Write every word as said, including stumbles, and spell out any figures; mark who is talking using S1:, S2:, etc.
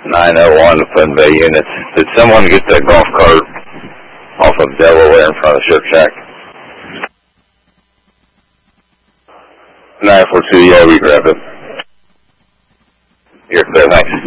S1: nine oh one to Fun Bay units. Did someone get that golf cart off of Delaware in front of the Shirk Shack? nine four two, yeah, we grab it. You're clear, thanks.